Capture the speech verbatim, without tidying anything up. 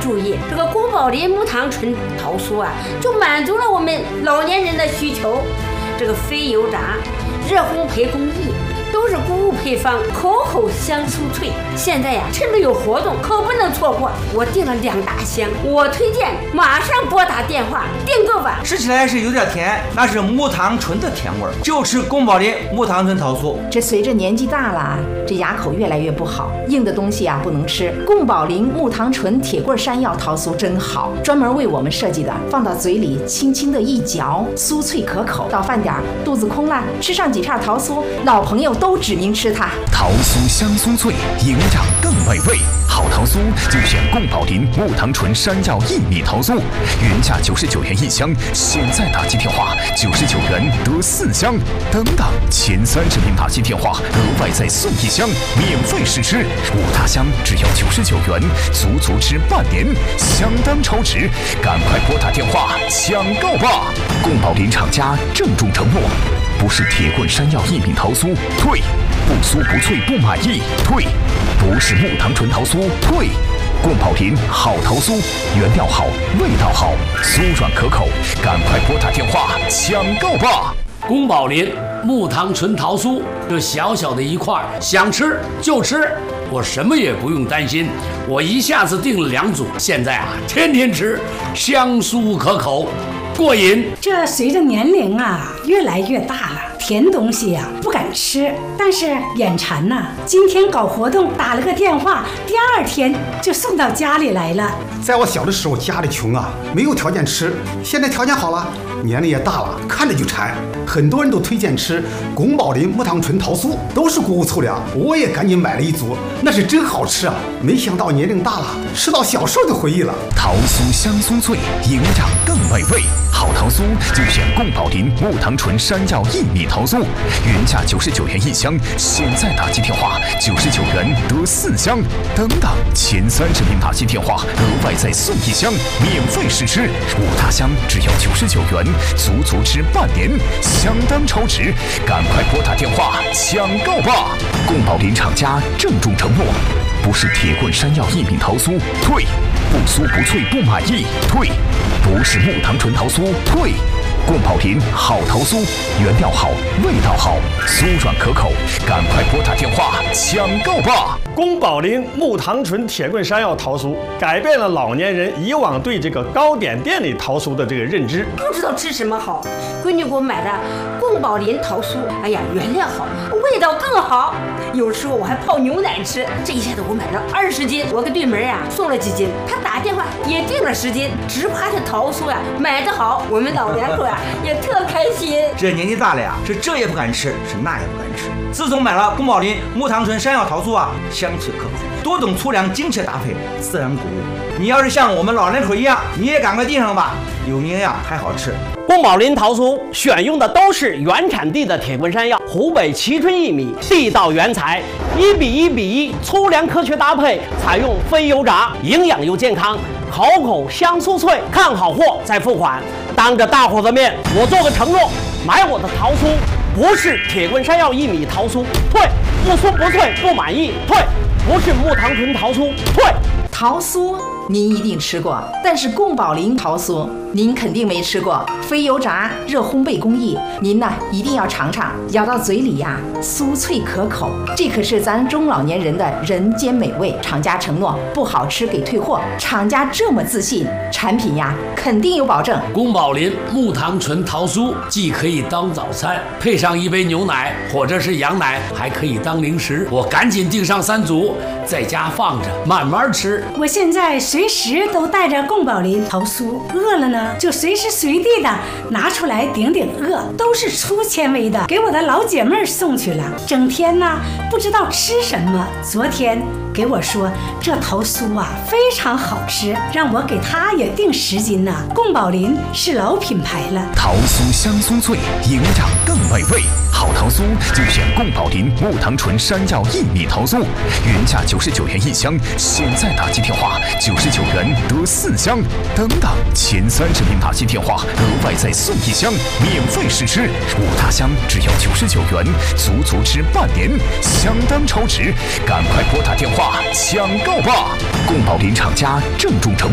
注意，这个宫保林木糖醇桃酥啊，就满足了我们老年人的需求。这个非油炸、热烘焙工艺都是谷物配方，口口香酥脆。现在呀，趁着有活动，可不能错过。我订了两大箱，我推荐马上拨打电话订购吧。 吃起来是有点甜，那是木糖醇的甜味儿，就吃宫保林木糖醇桃酥。 这随着年纪大了，这牙口越来越不好，硬的东西啊不能吃。宫保林木糖醇铁棍山药桃酥真好，专门为我们设计的，放到嘴里轻轻的一嚼，酥脆可口。到饭点肚子空了，吃上几片桃酥，老朋友都指名吃它。 桃酥香酥脆，营养更美味。好桃酥就选宫保林木糖醇山药薏米桃酥，原价九十九元一箱，现在打进电话九十九元得四箱。等等，前三十名打进电话额外再送一箱，免费试吃。五大箱只要九十九元，足足吃半年，相当超值。赶快拨打电话抢购吧！宫保林厂家郑重承诺，不是铁棍山药薏米桃酥，退；不酥不脆不满意，退；不是木糖醇桃酥，退。宫保林好桃酥，原料好，味道好，酥软可口，赶快拨打电话抢购吧！ 宫保林木糖醇桃酥，这小小的一块，想吃就吃，我什么也不用担心。我一下子订了两组，现在啊，天天吃，香酥可口，过瘾。 这随着年龄啊越来越大了，甜东西呀、啊、不敢吃，但是眼馋呐、啊。今天搞活动打了个电话，第二天就送到家里来了。 在我小的时候家里穷啊，没有条件吃，现在条件好了，年龄也大了，看着就馋。很多人都推荐吃宫保林木糖醇桃酥，都是谷物粗粮，我也赶紧买了一组，那是真好吃啊！没想到年龄大了，吃到小时候的回忆了。 桃酥香酥脆，营养更美味。好桃酥就选宫保林木糖醇山药薏米桃酥，原价九十九元一箱，现在打进电话九十九元得四箱。等等，前三十名打进电话额外再送一箱，免费试吃。五大箱只要九十九元，足足吃半年，相当超值。赶快拨打电话抢购吧！宫保林厂家郑重承诺，不是铁棍山药薏米桃酥，退；不酥不脆不满意，退；不是木糖醇桃酥，退。宫保林好桃酥，原料好，味道好，酥软可口，赶快拨打电话抢购吧！ 宫保林木糖醇铁棍山药桃酥改变了老年人以往对这个糕点店里桃酥的这个认知， 不知道吃什么好。闺女给我买的宫保林桃酥，哎呀，原料好，味道更好。有时候我还泡牛奶吃。这一下子我买了二十斤，我给对门呀、啊、送了几斤，他打电话也订了十斤，直夸这桃酥呀、啊、买得好，我们老两口呀、啊、也特开心。 这年纪大了呀，是这也不敢吃，是那也不敢吃。自从买了宫保林木糖醇山药桃酥啊，香脆可口，多种粗粮精确搭配，自然谷物。你要是像我们老两口一样，你也赶快订上吧，有营养还好吃。 宫保林桃酥选用的都是原产地的铁棍山药，湖北蕲春薏米，地道原材，一比一比一，粗粮科学搭配，采用非油炸，营养又健康，口口香酥脆。看好货再付款。当着大伙的面，我做个承诺，买我的桃酥不是铁棍山药薏米桃酥，退；不酥不脆不满意，退；不是木糖醇桃酥，退。 桃酥您一定吃过，但是宫保林桃酥您肯定没吃过。非油炸热烘焙工艺，您呢一定要尝尝，咬到嘴里呀、啊、酥脆可口，这可是咱中老年人的人间美味。厂家承诺不好吃给退货，厂家这么自信，产品呀肯定有保证。 宫保林木糖醇桃酥既可以当早餐，配上一杯牛奶或者是羊奶，还可以当零食。我赶紧订上三组，在家放着慢慢吃。 我现在随时都带着宫保林桃酥，饿了呢就随时随地的拿出来顶顶饿，都是粗纤维的，给我的老姐妹送去了。整天呢不知道吃什么，昨天给我说这桃酥啊非常好吃，让我给她也订十斤呢。宫保林是老品牌了， 桃酥香酥脆，营养更美味。好桃酥就选宫保林木糖醇山药薏米桃酥，原价九十九元一箱，现在打进电话九十九元得四箱。等等，前三十名打进电话额外再送一箱，免费试吃。五大箱只要九十九元，足足吃半年，相当超值。赶快拨打电话抢购吧！宫保林厂家郑重承诺。